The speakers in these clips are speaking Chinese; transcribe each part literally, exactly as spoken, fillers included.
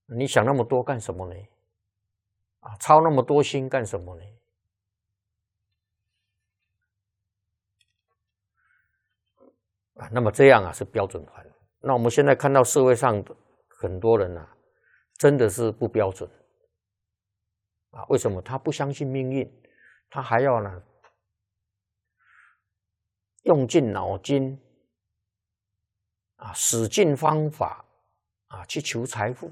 你想那么多干什么呢？啊，操那么多心干什么呢？啊，那么这样啊是标准凡夫。那我们现在看到社会上很多人啊，真的是不标准啊。为什么？他不相信命运，他还要呢用尽脑筋啊，使尽方法啊去求财富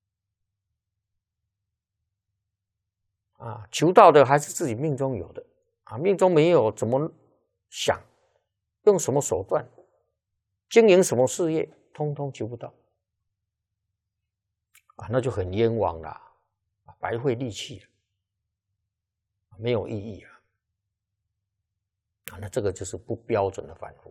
啊，求到的还是自己命中有的啊，命中没有怎么想，用什么手段，经营什么事业，通通求不到啊，那就很冤枉了，白费力气了，没有意义啊。啊，那这个就是不标准的凡夫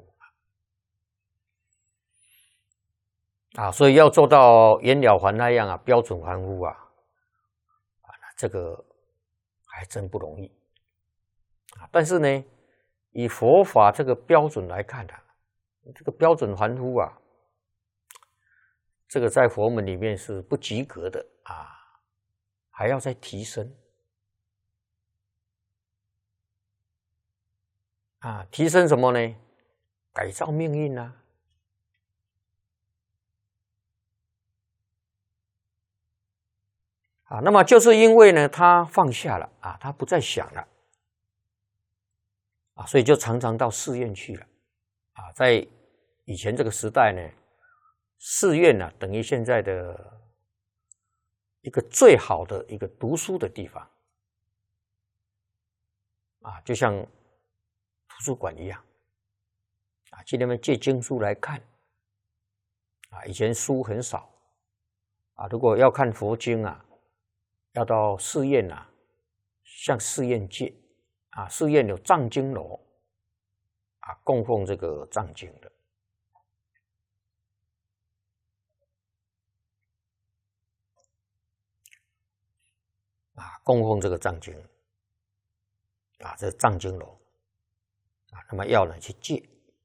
啊，所以要做到袁了凡那样啊，标准凡夫啊，啊，这个还真不容易啊。但是呢，以佛法这个标准来看啊，这个标准凡夫啊，这个在佛门里面是不及格的啊，还要再提升啊，提升什么呢？改造命运啊。啊，那么就是因为呢，他放下了啊，他不再想了啊，所以就常常到寺院去了啊。在以前这个时代呢，寺院呢、啊、等于现在的一个最好的一个读书的地方啊，就像图书馆一样啊，去那边借经书来看啊。以前书很少啊，如果要看佛经啊，要到寺院啊，向寺院借啊，寺院有藏经楼啊，供奉这个藏经的啊，供奉这个藏经啊，这藏经楼啊，那么要呢去借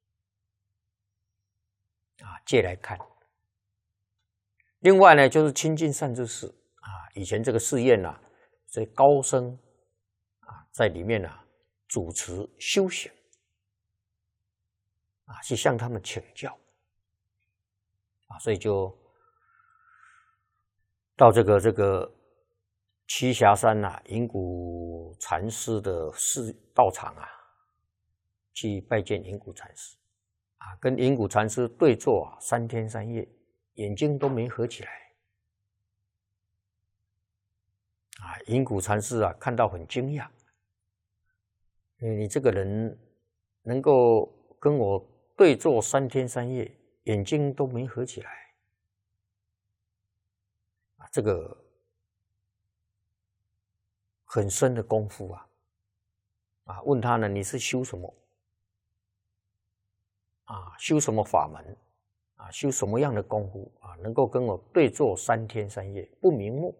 啊，借来看。另外呢，就是亲近善知识啊，以前这个寺院啊，这高僧啊，在里面啊主持修行啊，去向他们请教啊，所以就到这个这个栖霞山呐、啊，隐谷禅师的寺道场啊，去拜见隐谷禅师啊，跟隐谷禅师对坐啊，三天三夜，眼睛都没合起来啊。隐谷禅师啊，看到很惊讶，你这个人能够跟我对坐三天三夜，眼睛都没合起来啊，这个很深的功夫啊！啊，问他呢，你是修什么？啊，修什么法门？啊，修什么样的功夫啊？能够跟我对坐三天三夜不瞑目？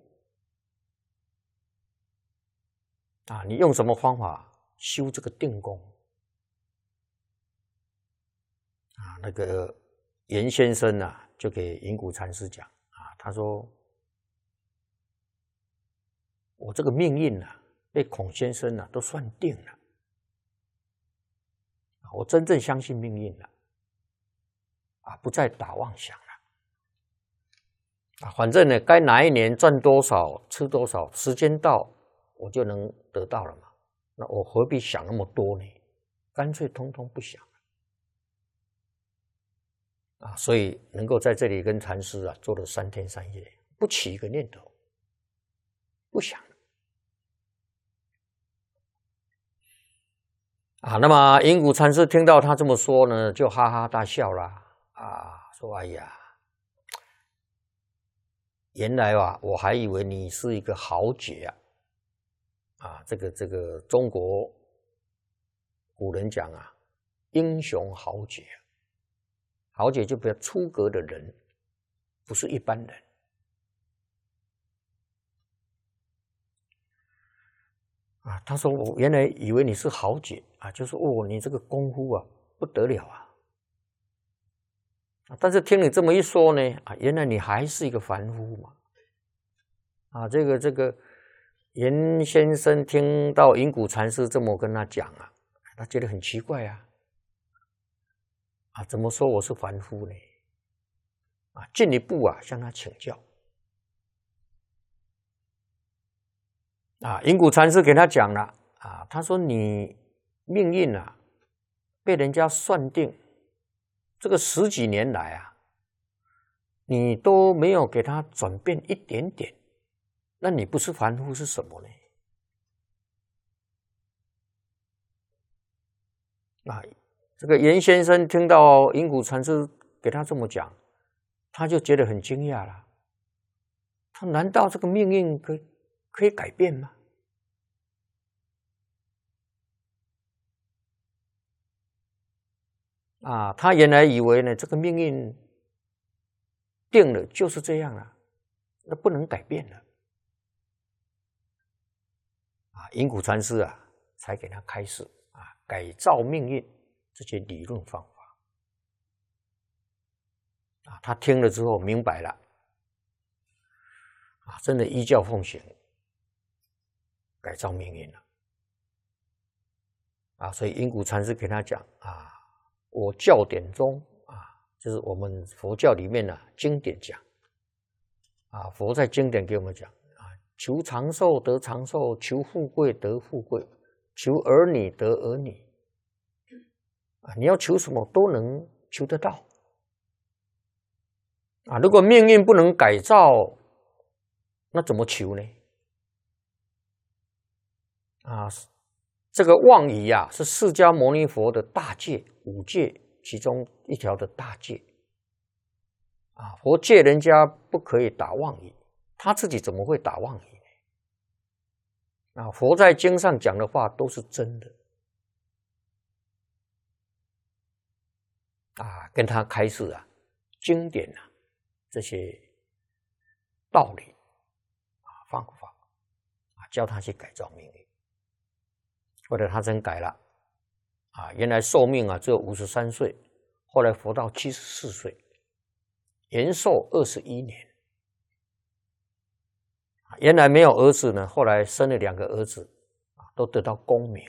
啊，你用什么方法修这个定功？啊，那个严先生啊，就给隐谷禅师讲啊，他说：“我这个命运啊，被孔先生啊都算定了，我真正相信命运了，啊，不再打妄想了，啊，反正呢，该哪一年赚多少吃多少，时间到我就能得到了嘛，那我何必想那么多呢？干脆通通不想了，啊，所以能够在这里跟禅师啊做了三天三夜，不起一个念头，不想。”啊，那么隐谷禅师听到他这么说呢，就哈哈大笑啦，啊，说：“哎呀，原来啊，我还以为你是一个豪杰啊，啊，这个这个中国古人讲啊，英雄豪杰，豪杰就比较出格的人，不是一般人。”啊，他说：“我原来以为你是豪杰啊，就说哦，你这个功夫啊不得了啊！但是听你这么一说呢，啊，原来你还是一个凡夫嘛， 啊，这个这个严先生听到银谷禅师这么跟他讲啊，他觉得很奇怪啊，啊，怎么说我是凡夫呢？啊，进一步啊向他请教。啊，银谷禅师给他讲了啊，他说你命运啊被人家算定，这个十几年来啊，你都没有给他转变一点点，那你不是凡夫是什么呢？啊，这个严先生听到银谷禅师给他这么讲，他就觉得很惊讶了。他难道这个命运可以可以改变吗？啊，他原来以为呢，这个命运定了就是这样了，那不能改变了。啊，银谷禅师啊，才给他开始啊改造命运这些理论方法。啊，他听了之后明白了，啊，真的依教奉行，改造命运了。啊，所以银谷禅师给他讲啊，我教典中啊，就是我们佛教里面呢、啊、经典讲，啊，佛在经典给我们讲啊，求长寿得长寿，求富贵得富贵，求儿女得儿女。啊，你要求什么都能求得到。啊，如果命运不能改造，那怎么求呢？啊，这个妄语啊，是释迦牟尼佛的大戒，五戒其中一条的大戒。啊，佛戒人家不可以打妄语，他自己怎么会打妄语呢？啊，佛在经上讲的话都是真的。啊，跟他开示啊，经典啊，这些道理啊，方法啊，教他去改造命运。后来他真改了啊，原来寿命啊只有五十三岁，后来活到七十四岁，延寿二十一年。原来没有儿子呢，后来生了两个儿子啊，都得到功名。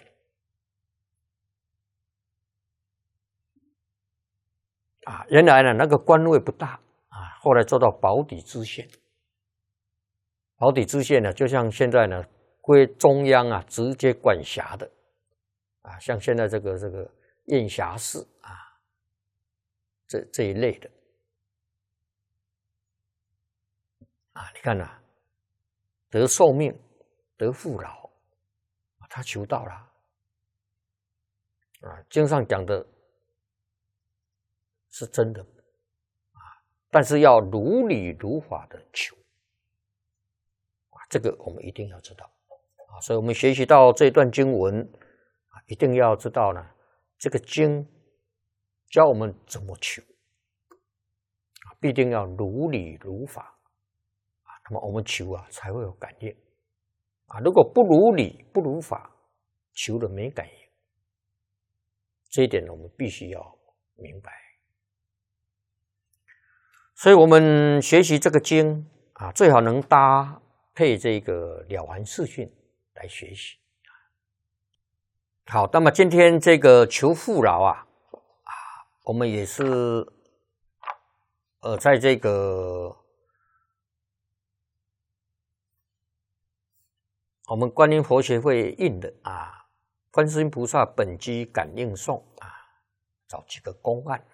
啊，原来呢那个官位不大啊，后来做到保底知县。保底知县呢，就像现在呢归中央啊直接管辖的啊，像现在这个这个县辖市啊，这这一类的啊，你看呐、啊，得寿命，得富饶，他求到了啊，经上讲的是真的啊，但是要如理如法的求啊，这个我们一定要知道啊。所以我们学习到这段经文啊，一定要知道呢，这个经教我们怎么求啊，必定要如理如法啊，那么我们求啊才会有感应啊。如果不如理不如法，求了没感应，这一点我们必须要明白。所以我们学习这个经啊，最好能搭配这个了凡四训来学习。好，那么今天这个求富饶啊，啊，我们也是呃，在这个我们观音佛学会印的啊，观世音菩萨本机感应颂啊，找几个公案。